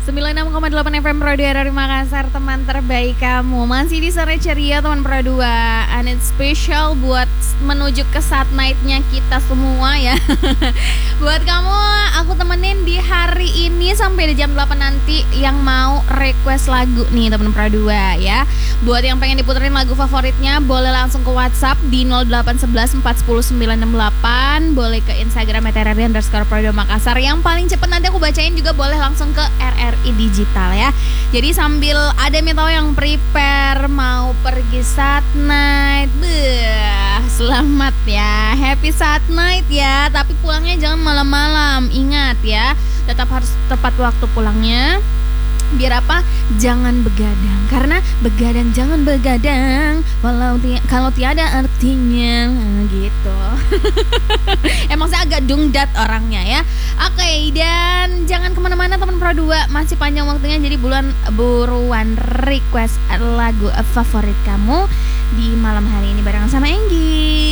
96,8 FM Pro 2 dari Makassar, teman terbaik kamu. Masih di sore ceria teman Pro 2. And it's special buat menuju ke saat night-nya kita semua ya. Buat kamu, aku temenin di hari ini sampai di jam 8 nanti yang mau request lagu nih teman Pro 2 ya. Buat yang pengen diputerin lagu favoritnya, boleh langsung ke WhatsApp di 0811 410 968. Boleh ke Instagram @rri_pro2 Makassar. Yang paling cepet nanti aku bacain juga boleh langsung ke RRI Digital ya. Jadi sambil ada tahu yang prepare mau pergi saat night, selamat ya, happy saat night ya. Tapi pulangnya jangan malam-malam, ingat ya, tetap harus tepat waktu pulangnya. Biar apa? Jangan begadang. Karena begadang jangan begadang kalau tiada artinya gitu. Emang saya agak dungdat orangnya ya. Oke, dan jangan kemana-mana teman Pro 2, masih panjang waktunya. Jadi buruan request lagu favorit kamu di malam hari ini bareng sama Enggi.